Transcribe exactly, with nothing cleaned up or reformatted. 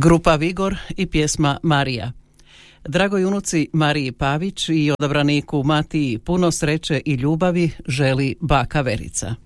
Grupa Vigor i pjesma Marija. Dragoj unuci Mariji Pavić i odabraniku Matiji puno sreće i ljubavi želi baka Verica.